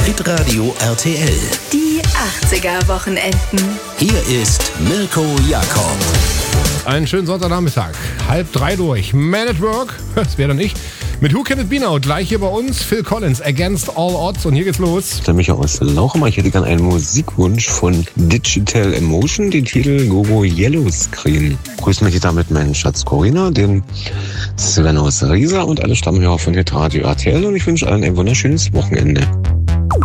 Hitradio RTL. Die 80er-Wochenenden. Hier ist Mirko Jakob. Einen schönen Sonntagnachmittag. 2:30 durch. Man at Work, das wäre dann ich. Mit Who Can It Be Now, gleich hier bei uns, Phil Collins, Against All Odds. Und hier geht's los. Der Micha aus Lauchhammer. Ich hätte gerne einen Musikwunsch von Digital Emotion, den Titel Gogo Yellow Screen. Grüß mich damit meinen Schatz Corinna, den Sven aus Riesa und alle Stammhörer von Hitradio RTL. Und ich wünsche allen ein wunderschönes Wochenende.